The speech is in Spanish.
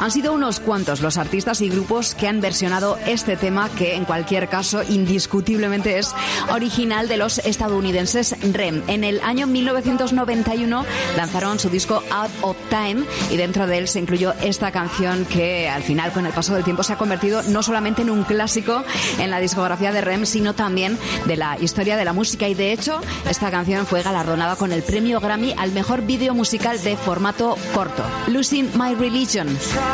Han sido unos cuantos los artistas y grupos que han versionado este tema, que en cualquier caso indiscutiblemente es original de los estadounidenses REM. En el año 1991 lanzaron su disco Out of Time y dentro de él se incluyó esta canción que al final, con el paso del tiempo, se ha convertido no solamente en un clásico en la discografía de REM, sino también de la historia de la música. Y de hecho, esta canción fue galardonada con el premio Grammy al mejor vídeo musical de formato corto, Losing My Religion.